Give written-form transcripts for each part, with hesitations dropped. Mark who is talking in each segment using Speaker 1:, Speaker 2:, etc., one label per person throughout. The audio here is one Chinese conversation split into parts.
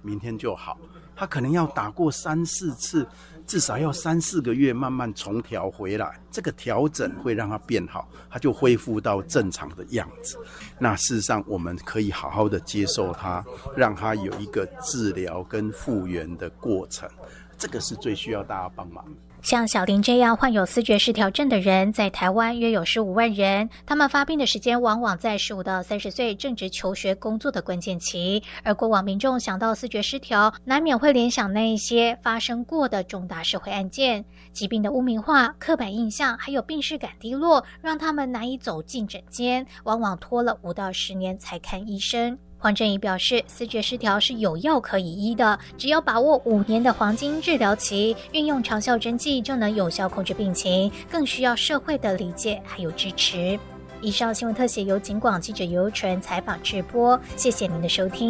Speaker 1: 明天就好，他可能要打过3-4次，至少要3-4个月慢慢重调回来，这个调整会让它变好，它就恢复到正常的样子。那事实上我们可以好好的接受它，让它有一个治疗跟复原的过程，这个是最需要大家帮忙的。
Speaker 2: 像小林这样患有思觉失调症的人，在台湾约有15万人，他们发病的时间往往在15到30岁正值求学工作的关键期，而过往民众想到思觉失调，难免会联想那一些发生过的重大社会案件。疾病的污名化、刻板印象还有病识感低落，让他们难以走进诊间，往往拖了5到10年才看医生。黄振仪表示，思觉失调是有药可以医的，只要把握5年的黄金治疗期，运用长效针剂就能有效控制病情，更需要社会的理解还有支持。以上新闻特写由警广记者尤纯采访直播，谢谢您的收听。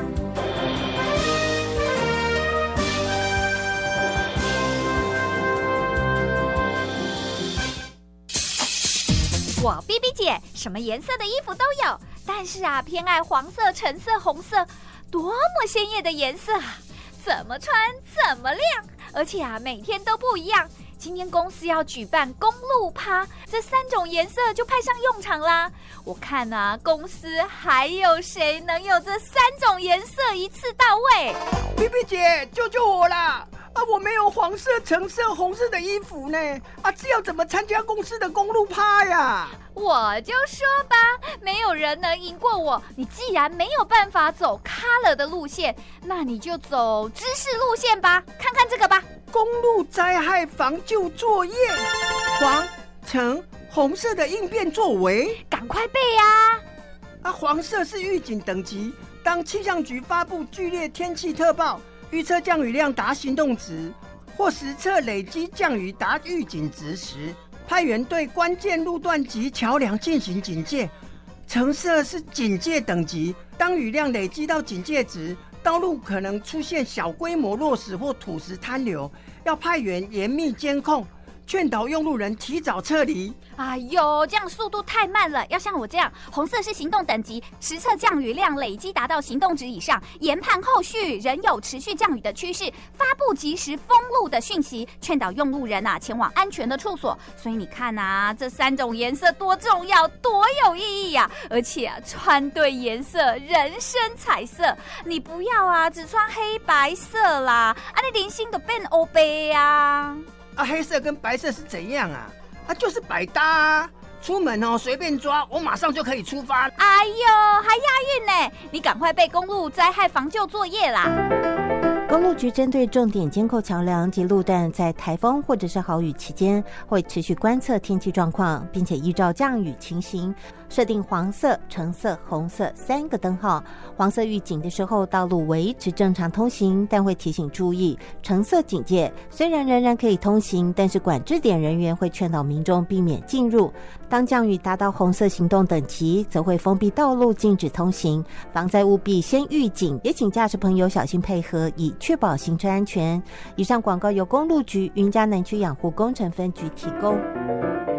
Speaker 3: 我 BB 姐什么颜色的衣服都有，但是啊，偏爱黄色、橙色、红色，多么鲜艳的颜色啊！怎么穿怎么亮，而且啊，每天都不一样。今天公司要举办公路趴，这3种颜色就派上用场啦。我看啊，公司还有谁能有这3种颜色一次到位
Speaker 4: ？BB 姐，救救我啦！我没有黄色、橙色、红色的衣服呢，这要怎么参加公司的公路趴呀？
Speaker 3: 我就说吧，没有人能赢过我。你既然没有办法走 color 的路线，那你就走知识路线吧。看看这个吧，
Speaker 4: 公路灾害防救作业，黄、橙、红色的应变作为，
Speaker 3: 赶快背啊！
Speaker 4: 黄色是预警等级，当气象局发布剧烈天气特报，预测降雨量达行动值，或实测累积降雨达预警值时，派员对关键路段及桥梁进行警戒。橙色是警戒等级，当雨量累积到警戒值，道路可能出现小规模落石或土石坍流，要派员严密监控，劝导用路人提早撤离。
Speaker 3: 哎呦，这样速度太慢了，要像我这样，红色是行动等级，实测降雨量累积达到行动值以上，研判后续仍有持续降雨的趋势，发布及时封路的讯息，劝导用路人前往安全的处所。所以你看这3种颜色多重要，多有意义啊！而且穿对颜色，人生彩色。你不要只穿黑白色啦，你零星都变欧白啊！
Speaker 4: 黑色跟白色是怎样啊？就是百搭出门随便抓，我马上就可以出发。
Speaker 3: 哎呦，还押韵呢！你赶快背公路灾害防救作业啦！
Speaker 5: 公路局针对重点监控桥梁及路段，在台风或者是豪雨期间，会持续观测天气状况，并且依照降雨情形，设定黄色、橙色、红色3个灯号。黄色预警的时候，道路维持正常通行，但会提醒注意；橙色警戒，虽然仍然可以通行，但是管制点人员会劝导民众避免进入。当降雨达到红色行动等级，则会封闭道路，禁止通行。防灾务必先预警，也请驾驶朋友小心配合，以确保行车安全。以上广告由公路局云嘉南区养护工程分局提供。